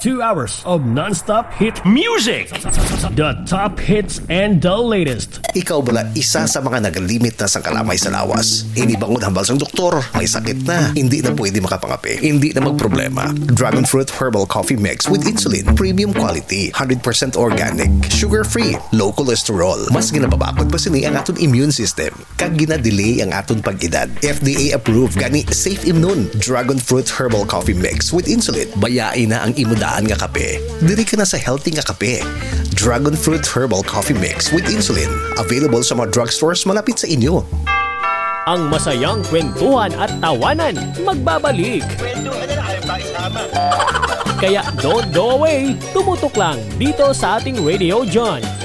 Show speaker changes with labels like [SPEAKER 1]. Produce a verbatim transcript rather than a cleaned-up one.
[SPEAKER 1] Two hours of non-stop hit music. The top hits and the latest.
[SPEAKER 2] Ikaw bala isa sa mga nagalimit na sang kalamay sa lawas. Inibangon hambal sang doktor. May sakit na. Hindi na pwede makapangapi. Hindi na magproblema. Dragon Fruit Herbal Coffee Mix with Insulin. Premium quality. one hundred percent organic. Sugar-free. Low cholesterol. Mas ginababakod pa sini ang aton immune system. Kag gina-delay ang aton pag-edad. F D A approved. Gani Safe Immune. Dragon Fruit Herbal Coffee Mix with Insulin. Bayain na ang imudaan nga kape. Diri ka na sa healthy nga kape. Dragon Fruit Herbal Coffee Mix with Insulin. Available sa mga drugstores malapit sa inyo.
[SPEAKER 1] Ang masayang kwentuhan at tawanan magbabalik. Kaya don't go away. Tumutok lang dito sa ating Radio John